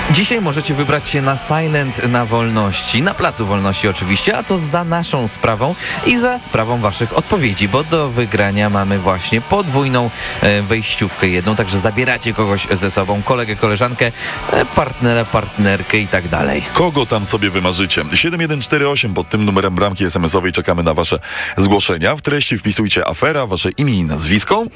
Dzisiaj możecie wybrać się na Silent na Wolności, na Placu Wolności oczywiście, a to za naszą sprawą i za sprawą waszych odpowiedzi, bo do wygrania mamy właśnie podwójną wejściówkę jedną, także zabieracie kogoś ze sobą, kolegę, koleżankę, partnera, partnerkę i tak dalej. Kogo tam sobie wymarzycie? 7148 pod tym numerem bramki SMS-owej czekamy na wasze zgłoszenia. W treści wpisujcie afera, wasze imię i nazwisko